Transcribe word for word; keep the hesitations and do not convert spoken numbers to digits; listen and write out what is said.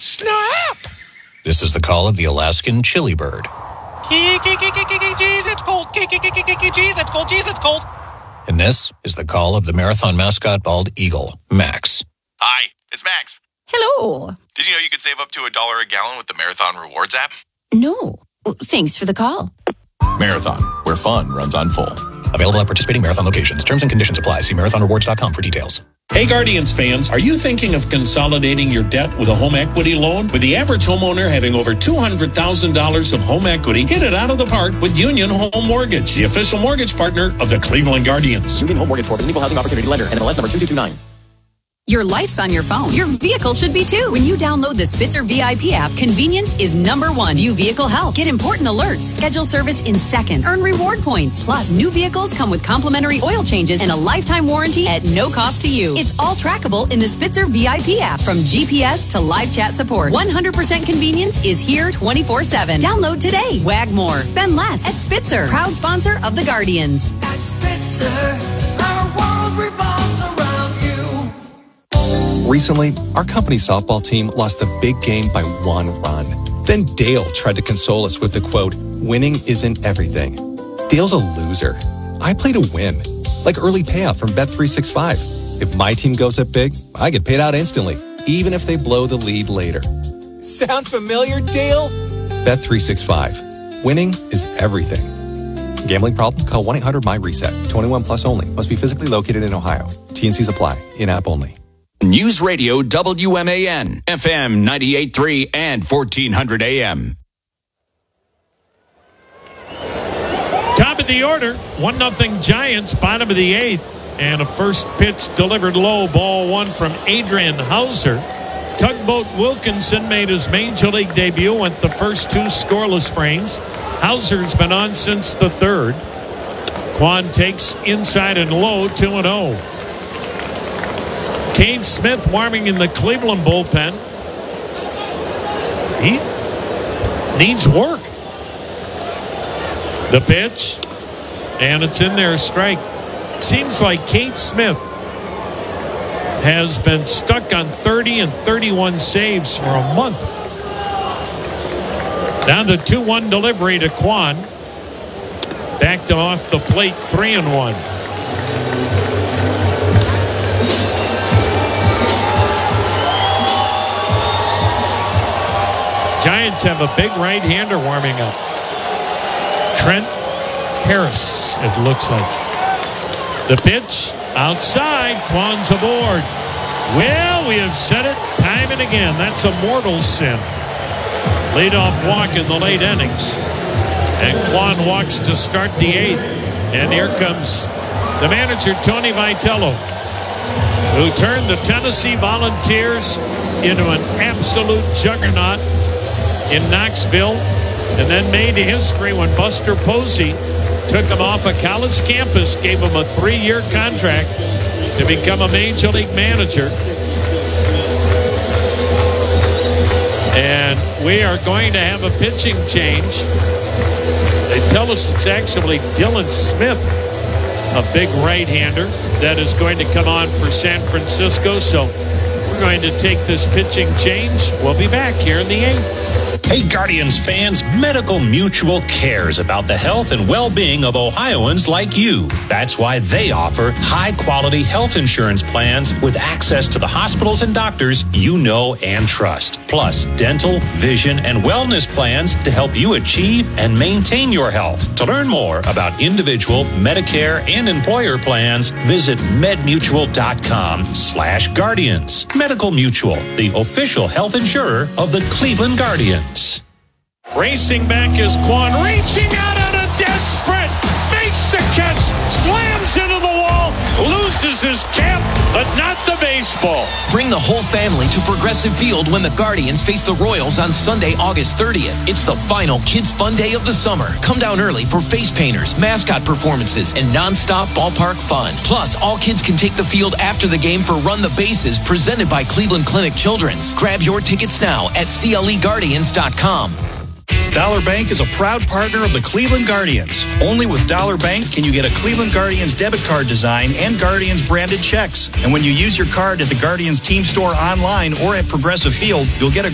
Snap! This is the call of the Alaskan chili bird. Jeez, it's cold. Jeez, it's cold. Jeez, it's cold. And this is the call of the marathon mascot bald eagle, Max. Hi, it's Max. Hello. Did you know you could save up to a dollar a gallon with the Marathon Rewards app? No. Thanks for the call. Marathon, where fun runs on full. Available at participating Marathon locations. Terms and conditions apply. See marathon rewards dot com for details. Hey Guardians fans, are you thinking of consolidating your debt with a home equity loan? With the average homeowner having over two hundred thousand dollars of home equity, hit it out of the park with Union Home Mortgage, the official mortgage partner of the Cleveland Guardians. Union Home Mortgage Corp is an equal housing opportunity lender and M L S number two two two nine. Your life's on your phone. Your vehicle should be too. When you download the Spitzer V I P app, convenience is number one. View vehicle health. Get important alerts. Schedule service in seconds. Earn reward points. Plus, new vehicles come with complimentary oil changes and a lifetime warranty at no cost to you. It's all trackable in the Spitzer V I P app. From G P S to live chat support, one hundred percent convenience is here twenty-four seven. Download today. Wag more. Spend less at Spitzer. Proud sponsor of the Guardians. At Spitzer, our world revolves around you. Recently, our company softball team lost the big game by one run. Then Dale tried to console us with the quote, "Winning isn't everything." Dale's a loser. I play to win, like early payout from Bet three sixty-five. If my team goes up big, I get paid out instantly, even if they blow the lead later. Sound familiar, Dale? Bet three sixty-five. Winning is everything. Gambling problem? Call one eight hundred M Y reset. twenty-one plus only. Must be physically located in Ohio. T and Cs apply. In-app only. News Radio W M A N, F M ninety-eight point three and fourteen hundred A M. Top of the order, one nothing Giants, bottom of the eighth. And a first pitch delivered low, ball one from Adrian Hauser. Tugboat Wilkinson made his major league debut, went the first two scoreless frames. Hauser's been on since the third. Quan takes inside and low, two and oh. Kane Smith warming in the Cleveland bullpen. He needs work. The pitch, and it's in there, strike. Seems like Kate Smith has been stuck on thirty and thirty-one saves for a month. Now the two one delivery to Quan. Backed him off the plate, three and one. Giants have a big right-hander warming up. Trent Harris, it looks like. The pitch, outside, Quan's aboard. Well, we have said it time and again. That's a mortal sin. Leadoff walk in the late innings. And Quan walks to start the eighth. And here comes the manager, Tony Vitello, who turned the Tennessee Volunteers into an absolute juggernaut in Knoxville, and then made history when Buster Posey took him off a college campus, gave him a three-year contract to become a major league manager. And we are going to have a pitching change. They tell us it's actually Dylan Smith, a big right-hander, that is going to come on for San Francisco. So we're going to take this pitching change. We'll be back here in the eighth. Hey Guardians fans, Medical Mutual cares about the health and well-being of Ohioans like you. That's why they offer high-quality health insurance plans with access to the hospitals and doctors you know and trust. Plus, dental, vision, and wellness plans to help you achieve and maintain your health. To learn more about individual, Medicare, and employer plans, visit medmutual.com slash guardians. Medical Mutual, the official health insurer of the Cleveland Guardians. Racing back is Quan, reaching out on a dead sprint, makes the catch, slams into the wall, loses his cap, but not the baseball. Bring the whole family to Progressive Field when the Guardians face the Royals on Sunday, August thirtieth. It's the final kids' fun day of the summer. Come down early for face painters, mascot performances, and nonstop ballpark fun. Plus, all kids can take the field after the game for Run the Bases, presented by Cleveland Clinic Children's. Grab your tickets now at C L E Guardians dot com. Dollar Bank is a proud partner of the Cleveland Guardians. Only with Dollar Bank can you get a Cleveland Guardians debit card design and Guardians branded checks. And when you use your card at the Guardians team store online or at Progressive Field, you'll get a